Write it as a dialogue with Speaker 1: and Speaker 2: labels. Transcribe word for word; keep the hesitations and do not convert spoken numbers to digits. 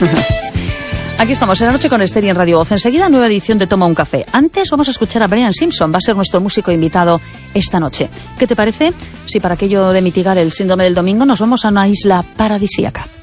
Speaker 1: Aquí estamos en La Noche con Esther y en Radio Voz. Enseguida, nueva edición de Toma un Café. Antes vamos a escuchar a Brian Simpson. Va a ser nuestro músico invitado esta noche. ¿Qué te parece si para aquello de mitigar el síndrome del domingo nos vamos a una isla paradisíaca?